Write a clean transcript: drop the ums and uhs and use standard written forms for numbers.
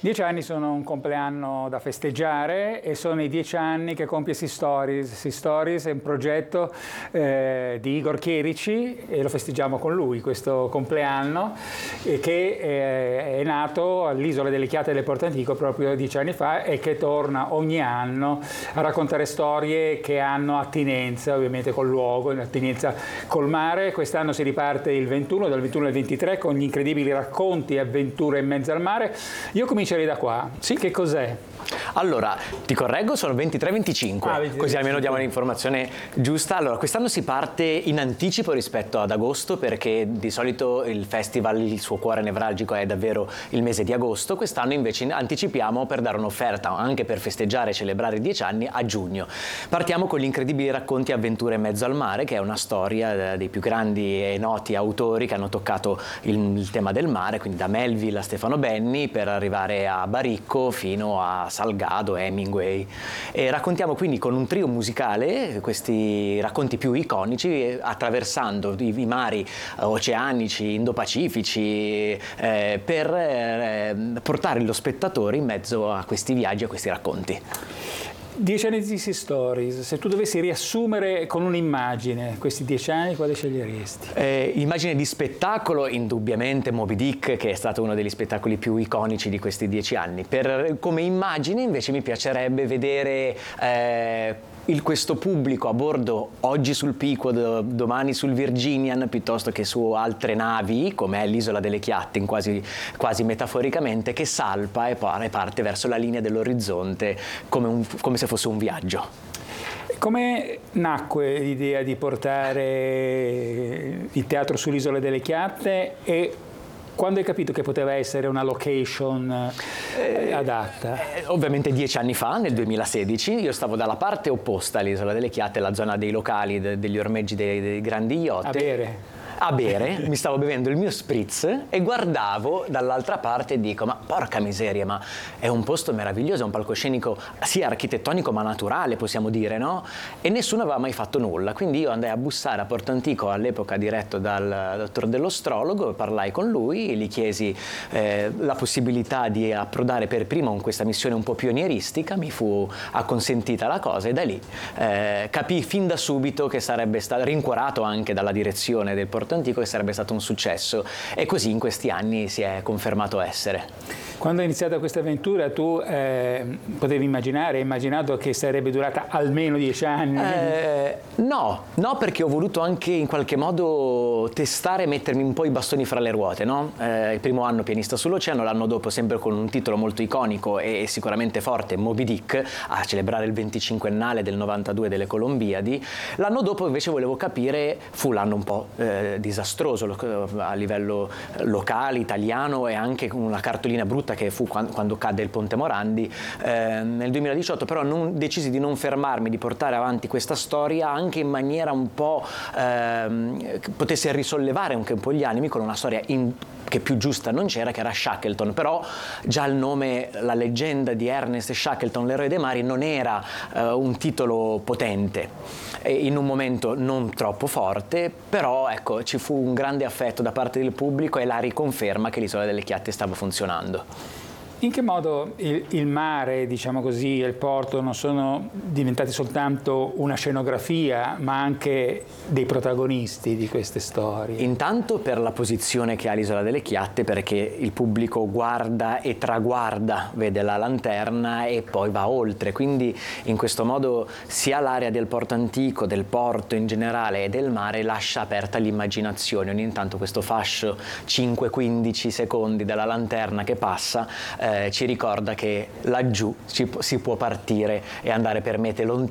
10 anni sono un compleanno da festeggiare e sono i 10 anni che compie Sea Stories. Sea Stories è un progetto di Igor Chierici e lo festeggiamo con lui questo compleanno, che è nato all'Isola delle Chiatte del Porto Antico proprio 10 anni fa e che torna ogni anno a raccontare storie che hanno attinenza ovviamente col luogo, attinenza col mare. Quest'anno si riparte il 21, dal 21 al 23 con gli incredibili racconti e avventure in mezzo al mare. Io comincerei da qua. Sì, che cos'è? Allora, ti correggo, sono 23-25, così almeno diamo l'informazione giusta. Allora, quest'anno si parte in anticipo rispetto ad agosto, perché di solito il festival, il suo cuore nevralgico è davvero il mese di agosto. Quest'anno invece anticipiamo per dare un'offerta, anche per festeggiare e celebrare i 10 anni, a giugno. Partiamo con gli incredibili racconti Avventure in mezzo al mare, che è una storia dei più grandi e noti autori che hanno toccato il tema del mare, quindi da Melville a Stefano Benni, per arrivare a Baricco fino a Salgado, Hemingway, e raccontiamo quindi con un trio musicale questi racconti più iconici, attraversando i mari oceanici, indo-pacifici, per portare lo spettatore in mezzo a questi viaggi, a questi racconti. 10 anni di Sea Stories, se tu dovessi riassumere con un'immagine questi 10 anni, quale sceglieresti? Immagine di spettacolo, indubbiamente Moby Dick, che è stato uno degli spettacoli più iconici di questi 10 anni. Come immagine invece mi piacerebbe vedere questo pubblico a bordo, oggi sul Pequod, domani sul Virginian, piuttosto che su altre navi come è l'Isola delle Chiatte, quasi metaforicamente, che salpa e parte verso la linea dell'orizzonte come se fosse un viaggio. Come nacque l'idea di portare il teatro sull'Isola delle Chiatte e quando hai capito che poteva essere una location adatta? Ovviamente 10 anni fa, nel 2016, io stavo dalla parte opposta all'Isola delle Chiatte, la zona dei locali, degli ormeggi dei grandi yacht. A bere, mi stavo bevendo il mio spritz e guardavo dall'altra parte e dico: ma porca miseria, ma è un posto meraviglioso, è un palcoscenico sia architettonico ma naturale, possiamo dire, no? E nessuno aveva mai fatto nulla, quindi io andai a bussare a Porto Antico, all'epoca diretto dal dottor Dell'Ostrologo, parlai con lui, gli chiesi la possibilità di approdare per primo con questa missione un po' pionieristica, mi fu acconsentita la cosa e da lì capii fin da subito che sarebbe stato rincuorato anche dalla direzione del Porto Antico, che sarebbe stato un successo, e così in questi anni si è confermato essere. Quando è iniziata questa avventura tu potevi immaginare, hai immaginato che sarebbe durata almeno 10 anni? No, perché ho voluto anche in qualche modo testare e mettermi un po' i bastoni fra le ruote, no? Il primo anno Pianista sull'Oceano, l'anno dopo sempre con un titolo molto iconico e sicuramente forte, Moby Dick, a celebrare il 25ennale del 92 delle Colombiadi. L'anno dopo invece volevo capire, fu l'anno un po' disastroso a livello locale, italiano, e anche una cartolina brutta che fu quando cadde il Ponte Morandi nel 2018, però decisi di non fermarmi, di portare avanti questa storia anche in maniera un po' che potesse risollevare anche un po' gli animi, con una storia che più giusta non c'era, che era Shackleton. Però già il nome, la leggenda di Ernest Shackleton, l'eroe dei mari, non era un titolo potente in un momento non troppo forte, però ecco, ci fu un grande affetto da parte del pubblico e la riconferma che l'Isola delle Chiatte stava funzionando. In che modo il mare, diciamo così, e il porto non sono diventati soltanto una scenografia, ma anche dei protagonisti di queste storie? Intanto per la posizione che ha l'Isola delle Chiatte, perché il pubblico guarda e traguarda, vede la lanterna e poi va oltre, quindi in questo modo sia l'area del Porto Antico, del porto in generale e del mare lascia aperta l'immaginazione. Ogni tanto questo fascio 5-15 secondi della lanterna che passa ci ricorda che laggiù si può partire e andare per mete lontane